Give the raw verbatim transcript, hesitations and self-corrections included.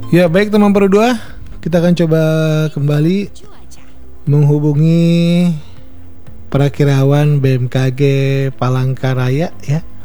Ya baik teman berdua, kita akan coba kembali menghubungi perakirawan B M K G Palangkaraya ya.